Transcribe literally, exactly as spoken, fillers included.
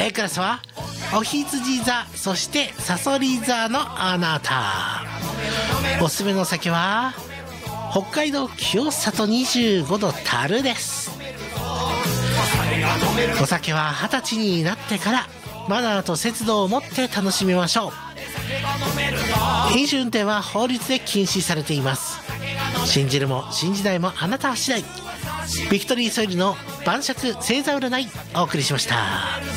A クラスはお羊座、そしてサソリ座のあなた。おすすめのお酒は北海道清里にじゅうごど樽です。お酒は二十歳になってからマナーと節度を持って楽しみましょう。飲酒運転は法律で禁止されています。信じるも信じないもあなた次第。ビクトリーソイルの晩酌星座占いお送りしました。